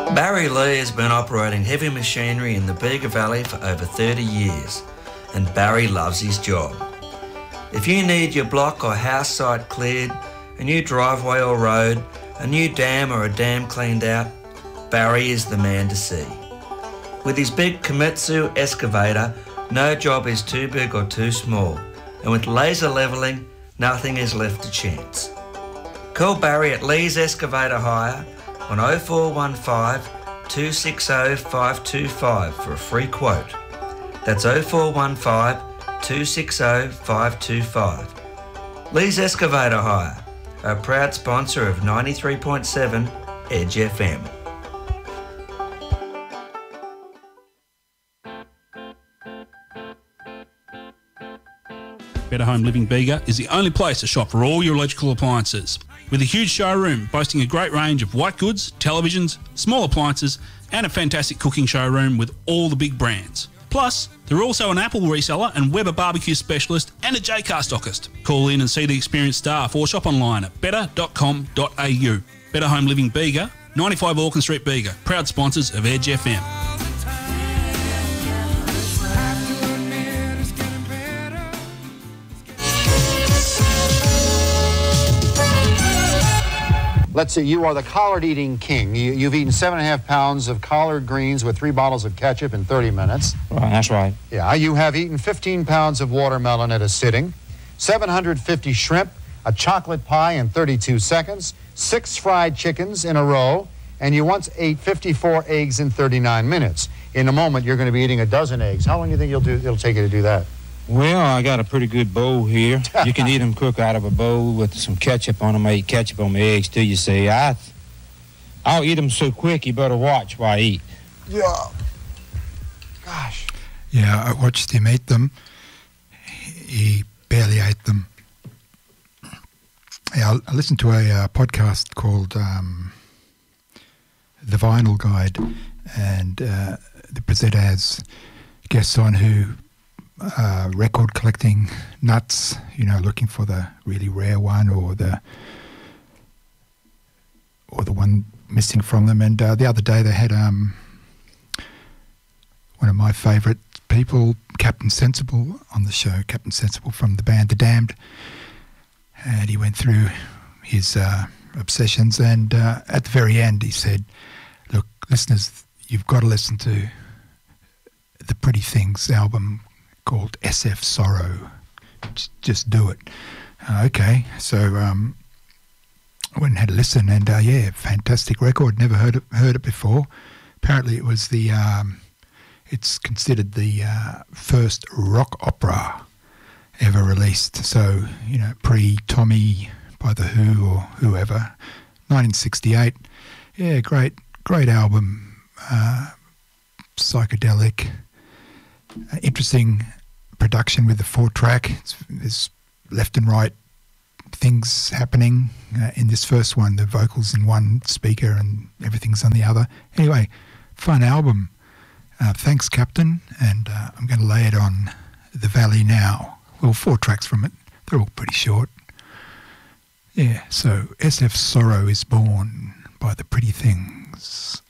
Barry Lee has been operating heavy machinery in the Bega Valley for over 30 years, and Barry loves his job. If you need your block or house site cleared, a new driveway or road, a new dam or a dam cleaned out, Barry is the man to see. With his big Komatsu excavator, no job is too big or too small, and with laser levelling, nothing is left to chance. Call Barry at Lee's Excavator Hire on 0415 260 525 for a free quote. That's 0415 260 525. Lee's Excavator Hire, a proud sponsor of 93.7 Edge FM. Better Home Living Bega is the only place to shop for all your electrical appliances. With a huge showroom boasting a great range of white goods, televisions, small appliances and a fantastic cooking showroom with all the big brands. Plus, they're also an Apple reseller and Weber barbecue specialist and a Jaycar stockist. Call in and see the experienced staff or shop online at better.com.au. Better Home Living Bega, 95 Auckland Street Bega, proud sponsors of Edge FM. Let's see, you are the collard-eating king. You've eaten 7.5 pounds of collard greens with 3 bottles of ketchup in 30 minutes. Right, that's right. Yeah, you have eaten 15 pounds of watermelon at a sitting, 750 shrimp, a chocolate pie in 32 seconds, 6 fried chickens in a row, and you once ate 54 eggs in 39 minutes. In a moment, you're going to be eating a dozen eggs. How long do you think it'll take you to do that? Well, I got a pretty good bowl here. You can eat them cooked out of a bowl with some ketchup on them. I eat ketchup on my eggs, too, you see. I'll eat them so quick, you better watch while I eat. Yeah. Gosh. Yeah, I watched him eat them. He barely ate them. Yeah, I listened to a podcast called The Vinyl Guide, and the presenter has guests on who record collecting nuts, looking for the really rare one or the one missing from them. And the other day they had one of my favourite people, Captain Sensible, on the show. Captain Sensible from the band The Damned, and he went through his obsessions. And at the very end, he said, "Look, listeners, you've got to listen to the Pretty Things album called SF Sorrow. Just do it." Okay, so I went and had a listen, and fantastic record. Never heard it before. Apparently, it was it's considered the first rock opera ever released. So pre-Tommy by The Who or whoever, 1968. Yeah, great album, psychedelic. Interesting production with the 4-track. There's left and right things happening in this first one. The vocals in one speaker and everything's on the other. Anyway, fun album. Thanks, Captain. And I'm going to lay it on the Valley now. Well, 4 tracks from it. They're all pretty short. Yeah, so SF Sorrow is born by the Pretty Things.